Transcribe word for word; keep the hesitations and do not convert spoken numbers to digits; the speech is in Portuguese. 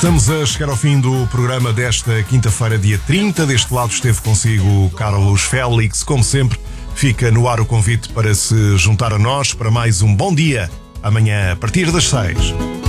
Estamos a chegar ao fim do programa desta quinta-feira, dia trinta. Deste lado esteve consigo Carlos Félix. Como sempre, fica no ar o convite para se juntar a nós para mais um bom dia, amanhã a partir das seis.